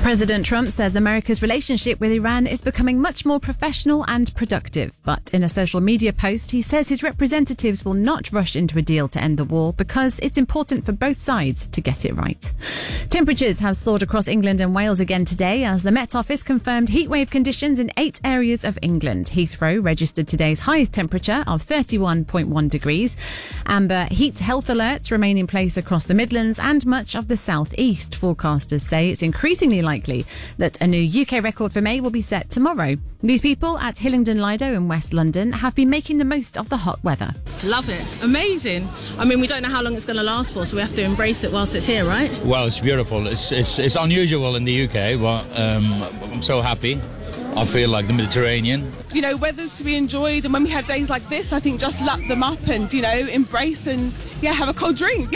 President Trump says America's relationship with Iran is becoming much more professional and productive. But in a social media post, he says his representatives will not rush into a deal to end the war because it's important for both sides to get it right. Temperatures have soared across England and Wales again today as the Met Office confirmed heatwave conditions in 8 areas of England. Heathrow registered today's highest temperature of 31.1 degrees. Amber heat health alerts remain in place across the Midlands and much of the South East. Forecasters say it's increasingly likely that a new UK record for May will be set tomorrow. These people at Hillingdon Lido in West London have been making the most of the hot weather. Love it. Amazing. I mean, we don't know how long it's going to last for, so we have to embrace it whilst it's here, right? Well, it's beautiful. It's unusual in the UK, but I'm so happy. I feel like the Mediterranean. You know, weather's to be enjoyed, and when we have days like this, I think just lap them up and, you know, embrace and, have a cold drink.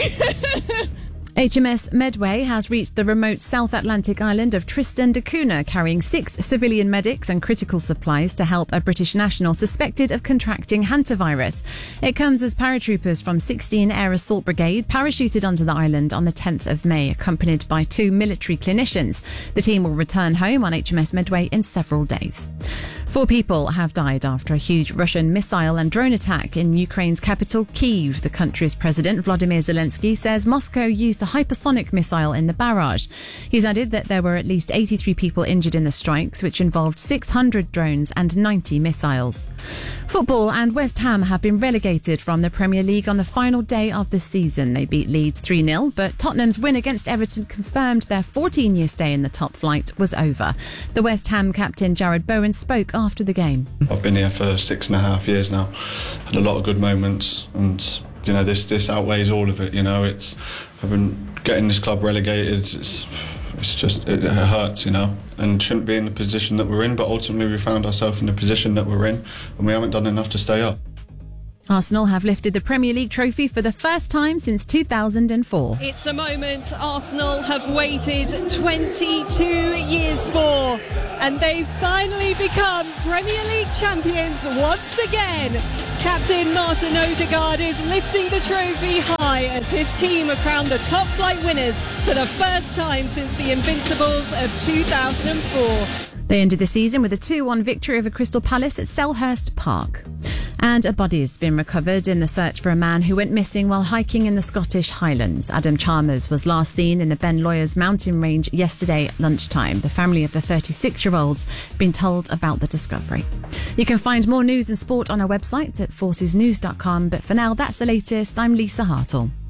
HMS Medway has reached the remote South Atlantic island of Tristan da Cunha, carrying 6 civilian medics and critical supplies to help a British national suspected of contracting hantavirus. It comes as paratroopers from 16 Air Assault Brigade parachuted onto the island on the 10th of May, accompanied by 2 military clinicians. The team will return home on HMS Medway in several days. 4 people have died after a huge Russian missile and drone attack in Ukraine's capital, Kyiv. The country's president, Volodymyr Zelensky, says Moscow used a hypersonic missile in the barrage. He's added that there were at least 83 people injured in the strikes, which involved 600 drones and 90 missiles. Football and West Ham have been relegated from the Premier League on the final day of the season. They beat Leeds 3-0, but Tottenham's win against Everton confirmed their 14-year stay in the top flight was over. The West Ham captain Jarrod Bowen spoke after the game. I've been here for 6.5 years now. Had a lot of good moments, and this outweighs all of it. I've been getting this club relegated. It hurts, and shouldn't be in the position that we're in. But ultimately, we found ourselves in the position that we're in, and we haven't done enough to stay up. Arsenal have lifted the Premier League trophy for the first time since 2004. It's a moment Arsenal have waited 22 years for, and they've finally become Premier League champions once again. Captain Martin Odegaard is lifting the trophy high as his team are crowned the top flight winners for the first time since the Invincibles of 2004. They ended the season with a 2-1 victory over Crystal Palace at Selhurst Park. And a body has been recovered in the search for a man who went missing while hiking in the Scottish Highlands. Adam Chalmers was last seen in the Ben Lawyers mountain range yesterday at lunchtime. The family of the 36-year-old's been told about the discovery. You can find more news and sport on our website at forcesnews.com. But for now, that's the latest. I'm Lisa Hartle.